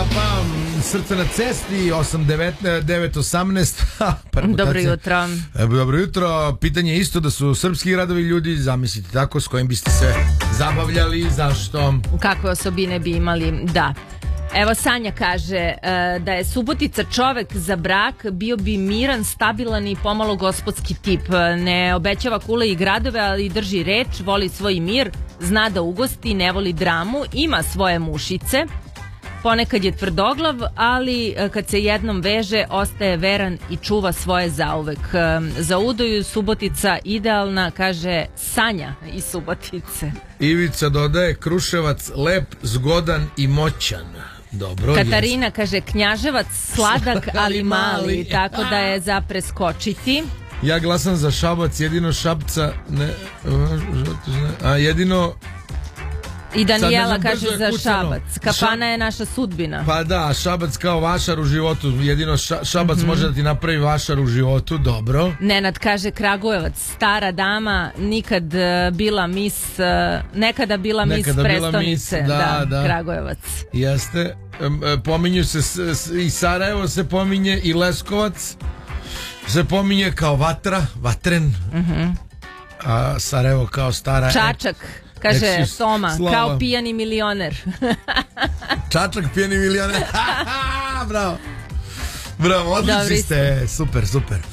Srce na cesti 8-9-18. Dobro jutro. Dobro jutro. Pitanje je isto da su srpski gradovi ljudi, zamislite tako, s kojim biste se zabavljali, zašto? Kakve osobine bi imali, da. Evo Sanja kaže da je Subotica čovek za brak, bio bi miran, stabilan i pomalo gospodski tip. Ne obećava kule i gradove, ali drži reč, voli svoj mir, zna da ugosti, ne voli dramu, ima svoje mušice. Ponekad je tvrdoglav, ali kad se jednom veže, ostaje veran i čuva svoje zauvek. Za Udoju Subotica idealna, kaže Sanja iz Subotice. Ivica dodaje Kruševac lep, zgodan i moćan. Dobro. Katarina kaže Knjaževac sladak, ali mali, tako da je za preskočiti. Ja glasam za Šabac, jedino Šapca jedino. I Danijela kaže za Šabac. Kapana je naša sudbina. Pa da, Šabac kao vašar u životu. Jedino Šabac može da ti napravi vašar u životu. Dobro. Nenad kaže Kragujevac, stara dama, nekada bila mis prestonice. Da, Kragujevac. Jeste. Pominju se i Sarajevo se pominje, i Leskovac se pominje kao vatren. A Sarajevo kao stara. Čačak, kaže Toma, kao pijani milioner. Čačak pijani milioner. Bravo. Bravo, odlični ste. Super.